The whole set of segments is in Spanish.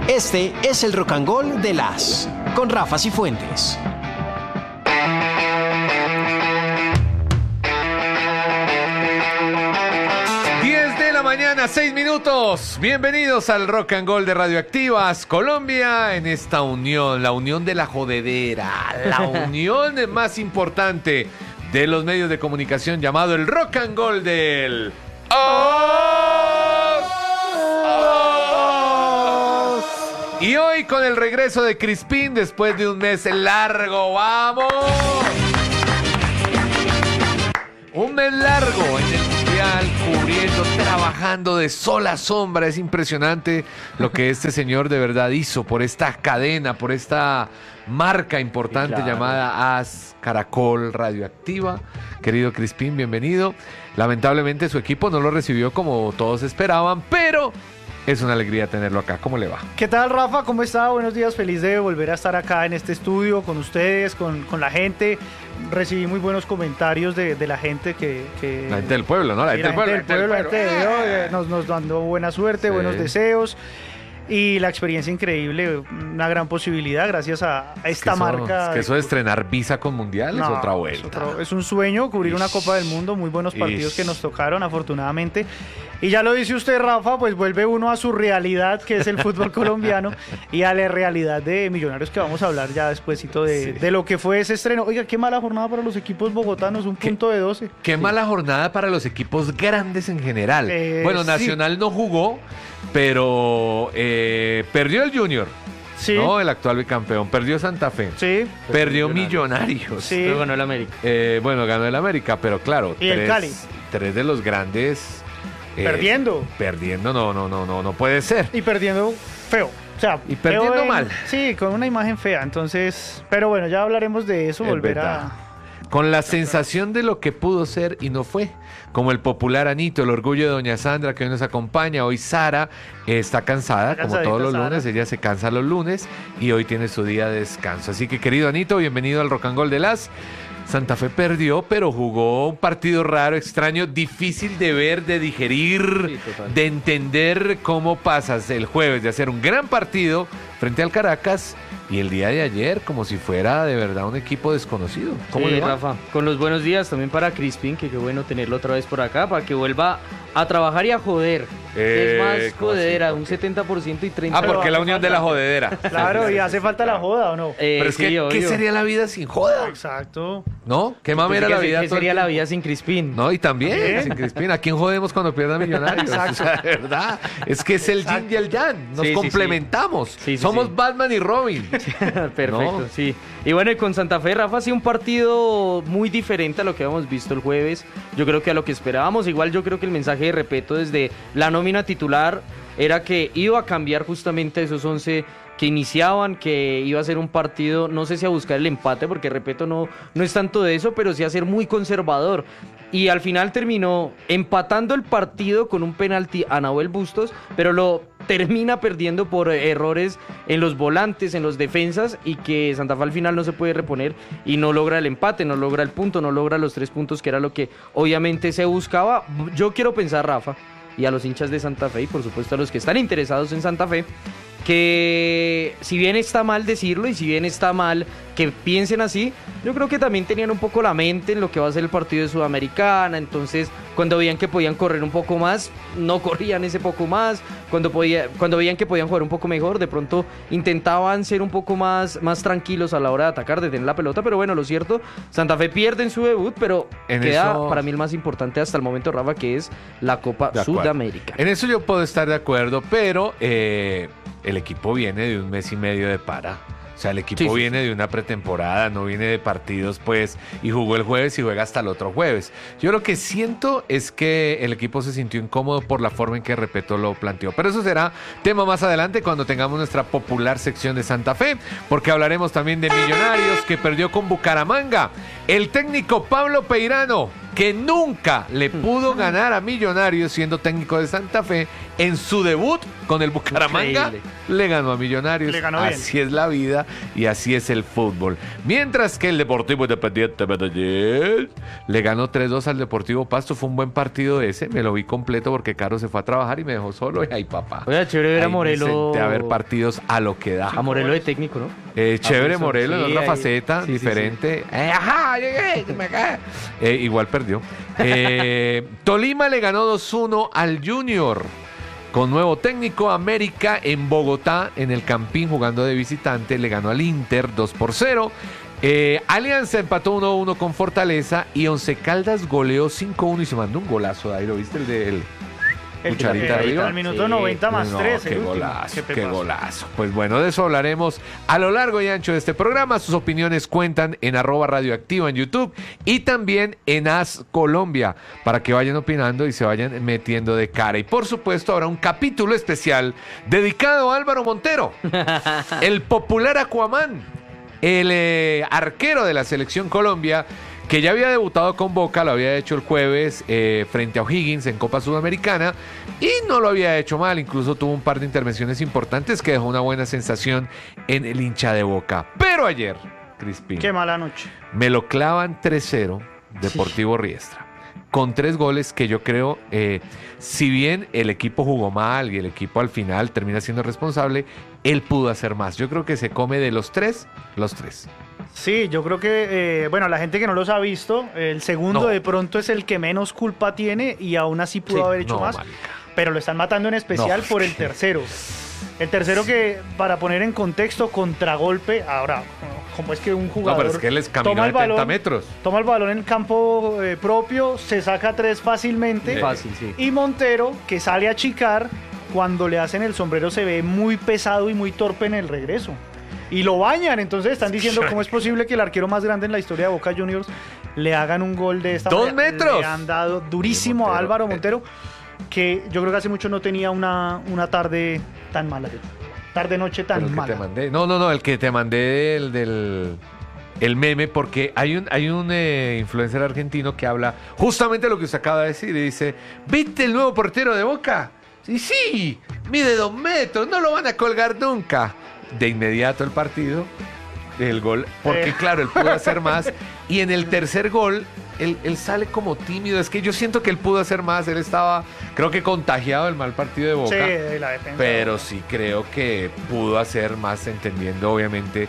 Este es el Rock and Roll de las con Rafa Cifuentes. Mañana, 6 minutos. Bienvenidos al Rock and Roll de Radioactivas Colombia, en esta unión, la unión de la jodedera, la unión más importante de los medios de comunicación, llamado el Rock and Roll del Y hoy con el regreso de Crispín después de un mes largo. ¡Vamos! Un mes largo en el Mundial, cubriendo, trabajando de sol a sombra. Es impresionante lo que este señor de verdad hizo por esta cadena, por esta marca importante llamada AS Caracol Radioactiva. Querido Crispín, bienvenido. Lamentablemente su equipo no lo recibió como todos esperaban, pero es una alegría tenerlo acá. ¿Cómo le va? ¿Qué tal, Rafa? ¿Cómo está? Buenos días. Feliz de volver a estar acá en este estudio con ustedes, con la gente. Recibí muy buenos comentarios de la gente que... La gente del pueblo, ¿no? La gente del pueblo. La gente de Dios, nos mandó buena suerte, buenos deseos. Y la experiencia increíble, una gran posibilidad gracias a esta marca. Es que eso de estrenar visa con Mundial es otra vuelta. Es un sueño cubrir una Copa del Mundo, muy buenos partidos que nos tocaron afortunadamente. Y ya lo dice usted, Rafa, pues vuelve uno a su realidad, que es el fútbol colombiano, y a la realidad de Millonarios, que vamos a hablar ya despuesito de lo que fue ese estreno. Oiga, qué mala jornada para los equipos bogotanos, un punto de 12. Qué mala jornada para los equipos grandes en general. Bueno, Nacional no jugó, pero perdió el Junior. Sí. No, el actual bicampeón. Perdió Santa Fe. Sí. Perdió Millonarios. Sí. Pero ganó el América. Bueno, ganó el América, pero claro. Y el Cali. Tres de los grandes. Perdiendo, no puede ser. Y perdiendo feo. O sea, y perdiendo mal. Sí, con una imagen fea. Entonces, pero bueno, ya hablaremos de eso. Con la sensación de lo que pudo ser y no fue. Como el popular Anito, el orgullo de doña Sandra, que hoy nos acompaña. Hoy Sara está cansada, como todos los lunes. Ella se cansa los lunes y hoy tiene su día de descanso. Así que, querido Anito, bienvenido al Rock and Roll de las. Santa Fe perdió, pero jugó un partido raro, extraño, difícil de ver, de digerir, de entender cómo pasas el jueves de hacer un gran partido frente al Caracas y el día de ayer como si fuera de verdad un equipo desconocido. ¿Cómo le va? Rafa, con los buenos días también para Crispín, que qué bueno tenerlo otra vez por acá, para que vuelva a trabajar y a joder. Es más jodedera, un 70% y 30%. Porque la unión de la jodedera. Claro, y hace falta la joda, ¿o no? Pero es que, ¿qué sería la vida sin joda? Exacto. ¿No? ¿Qué mamera la vida? ¿Qué sería la vida sin Crispín? No, y también sin Crispín. ¿A quién jodemos cuando pierda Millonarios? Exacto. O sea, de verdad. Es que es el yin y el yang. Nos complementamos. Somos Batman y Robin. Perfecto, ¿no? Sí. Y bueno, y con Santa Fe, Rafa, sí, un partido muy diferente a lo que habíamos visto el jueves. Yo creo que a lo que esperábamos. Igual yo creo que el mensaje de Repeto desde la nómina titular era que iba a cambiar justamente esos 11 que iniciaban, que iba a ser un partido, no sé si a buscar el empate, porque Repeto no es tanto de eso, pero sí a ser muy conservador. Y al final terminó empatando el partido con un penalti a Nahuel Bustos, pero lo termina perdiendo por errores en los volantes, en los defensas, y que Santa Fe al final no se puede reponer y no logra el empate, no logra el punto, no logra los 3 puntos, que era lo que obviamente se buscaba. Yo quiero pensar, Rafa, y a los hinchas de Santa Fe, y por supuesto a los que están interesados en Santa Fe, que si bien está mal decirlo y si bien está mal que piensen así, yo creo que también tenían un poco la mente en lo que va a ser el partido de Sudamericana. Entonces, cuando veían que podían correr un poco más, no corrían ese poco más. Cuando veían que podían jugar un poco mejor, de pronto intentaban ser un poco más tranquilos a la hora de atacar, de tener la pelota. Pero bueno, lo cierto, Santa Fe pierde en su debut, pero queda para mí el más importante hasta el momento, Rafa, que es la Copa Sudamérica. En eso yo puedo estar de acuerdo, pero el equipo viene de un mes y medio de para. O sea, el equipo viene de una pretemporada, no viene de partidos, pues, y jugó el jueves y juega hasta el otro jueves. Yo lo que siento es que el equipo se sintió incómodo por la forma en que Repeto lo planteó. Pero eso será tema más adelante cuando tengamos nuestra popular sección de Santa Fe, porque hablaremos también de Millonarios, que perdió con Bucaramanga. El técnico Pablo Peirano que nunca le pudo ganar a Millonarios siendo técnico de Santa Fe, en su debut con el Bucaramanga, Increíble. le ganó a Millonarios. Le ganó bien. Así es la vida y así es el fútbol. Mientras que el Deportivo Independiente Medellín le ganó 3-2 al Deportivo Pasto. Fue un buen partido ese, me lo vi completo porque Caro se fue a trabajar y me dejó solo. Y ay, papá. Oiga, chévere ver a Ahí me Morelos. senté a ver partidos a lo que da. A Morelos de técnico, ¿no? Chévere Wilson, Morelos, en sí, otra ahí. faceta, Sí, sí, diferente. Ajá, llegué, me cae. Igual perdió. Tolima le ganó 2-1 al Junior. Con nuevo técnico, América en Bogotá, en el Campín, jugando de visitante, le ganó al Inter 2-0. Alianza empató 1-1 con Fortaleza y Once Caldas goleó 5-1 y se mandó un golazo, Dairo. ¿Viste el de él? Cucharita arriba. Al minuto Sí. 90 más No, 3. qué golazo, qué golazo. Pues bueno, de eso hablaremos a lo largo y ancho de este programa. Sus opiniones cuentan en @radioactiva en YouTube y también en AS Colombia, para que vayan opinando y se vayan metiendo de cara. Y por supuesto habrá un capítulo especial dedicado a Álvaro Montero, el popular Aquaman, el arquero de la Selección Colombia, que ya había debutado con Boca, lo había hecho el jueves frente a O'Higgins en Copa Sudamericana y no lo había hecho mal, incluso tuvo un par de intervenciones importantes que dejó una buena sensación en el hincha de Boca. Pero ayer, Crispín, Qué mala noche. me lo clavan 3-0 Deportivo Riestra, con 3 goles que yo creo, si bien el equipo jugó mal y el equipo al final termina siendo responsable, él pudo hacer más. Yo creo que se come de los 3, los 3. Sí, yo creo que, bueno, la gente que no los ha visto, el segundo No. de pronto es el que menos culpa tiene y aún así pudo Sí, haber hecho no, más, marica. pero lo están matando en especial No, por es el que- tercero. El tercero que, para poner en contexto, contragolpe, ahora, como es que un No, jugador pero es que él les caminó toma el 70 balón, metros. toma el balón en el campo propio, se saca 3 fácilmente. Fácil, sí. Y Montero, que sale a achicar, cuando le hacen el sombrero se ve muy pesado y muy torpe en el regreso. Y lo bañan, entonces están diciendo cómo es posible que el arquero más grande en la historia de Boca Juniors le hagan un gol de esta 2 manera. metros. Le han dado durísimo Montero, a Álvaro Montero, que yo creo que hace mucho no tenía una tarde tan mala. Tarde-noche Pero tan el que mala. te mandé. No, el que te mandé el meme, porque hay un influencer argentino que habla justamente lo que usted acaba de decir y dice, ¿viste el nuevo portero de Boca? Sí, mide 2 metros, no lo van a colgar nunca. De inmediato el partido, el gol, porque claro, él pudo hacer más y en el tercer gol él sale como tímido. Es que yo siento que él pudo hacer más, él estaba, creo que contagiado del mal partido de Boca. Sí, de la defensa. Pero sí creo que pudo hacer más, entendiendo obviamente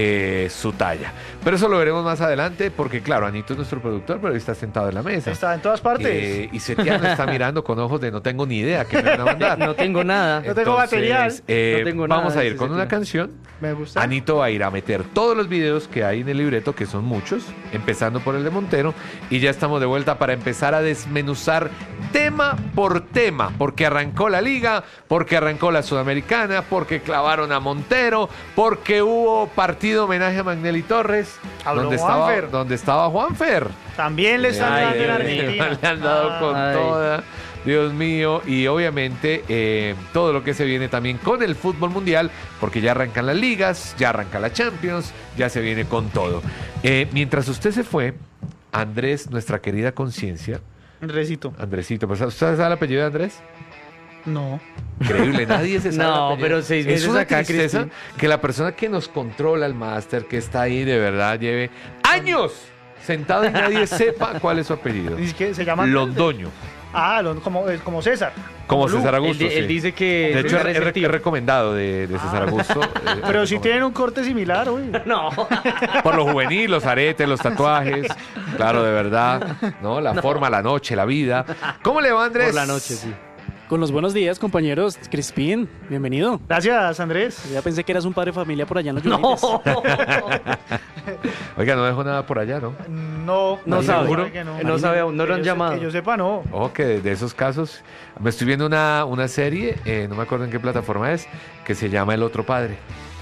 su talla. Pero eso lo veremos más adelante, porque claro, Anito es nuestro productor, pero hoy está sentado en la mesa. Está en todas partes. Y Setiano está mirando con ojos de no tengo ni idea qué me van a mandar. No tengo nada. No tengo material. No tengo nada, vamos a ir dice con una Setiano. canción. Me gusta. Anito va a ir a meter todos los videos que hay en el libreto, que son muchos, empezando por el de Montero, y ya estamos de vuelta para empezar a desmenuzar tema por tema, porque arrancó la liga, porque arrancó la Sudamericana, porque clavaron a Montero, porque hubo partido homenaje a Magnelli Torres, Habló donde Juanfer. estaba Juanfer. También le están Ay, dando en Dios mío. Argentina. Le han dado con Ay. toda. Dios mío, y obviamente todo lo que se viene también con el fútbol mundial, porque ya arrancan las ligas, ya arranca la Champions, ya se viene con todo. Mientras usted se fue, Andrés, nuestra querida conciencia, Andresito. Andresito, pues, ¿usted sabe el apellido de Andrés? No. Increíble, nadie se sabe. el No, apellido. pero 6 es meses una acá, tristeza Crispín. que la persona que nos controla el máster, que está ahí de verdad, lleve años sentado y nadie sepa cuál es su apellido. Dice que se llama Londoño. Ah, como César. Como Lu. César Augusto. Él sí. dice que De hecho, es es recomendado de César Augusto. Pero si tienen un corte similar, uy. No. Por lo juvenil, los aretes, los tatuajes. Claro, de verdad. ¿No? La forma, la noche, la vida. ¿Cómo le va, Andrés? Por la noche, sí. Con los buenos días, compañeros. Crispín, bienvenido. Gracias, Andrés. Ya pensé que eras un padre de familia por allá en los No. Unites. Oiga, no dejo nada por allá, ¿no? No, No sabe. sabe que No sabe aún, no lo han llamado. Que yo sepa, no. Ojo, que de esos casos. Me estoy viendo una serie, no me acuerdo en qué plataforma es, que se llama El Otro Padre.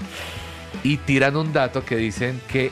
Y tiran un dato que dicen que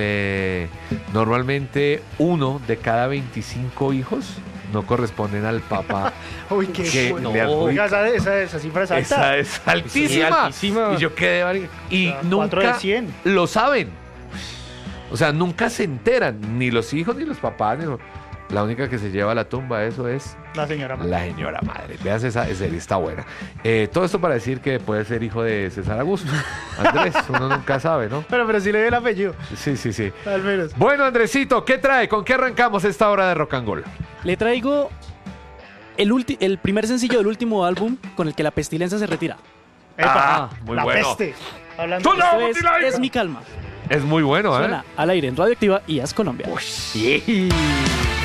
normalmente 1 de cada 25 hijos no corresponden al papá. Uy, qué Que bueno. le adjudica. Oiga, esa cifra es alta. Esa es altísima. Sí, altísima. Y yo quedé. Y O sea, 4 de nunca 100. lo saben. O sea, nunca se enteran, ni los hijos, ni los papás. La única que se lleva a la tumba, eso es La señora madre. la señora madre. Vean esa serie, está buena. Todo esto para decir que puede ser hijo de César Augusto. Andrés, uno nunca sabe, ¿no? Pero sí le dio el apellido, Sí. al menos. Bueno, Andresito, ¿qué trae? ¿Con qué arrancamos esta hora de Rock and Roll? Le traigo el primer sencillo del último álbum con el que la Pestilencia se retira. Epa, muy la bueno. peste. Hablando ¡Tú no! Esto es Mi Calma. Es muy bueno, ¿eh? Suena al aire en Radioactiva y es Colombia. Sí.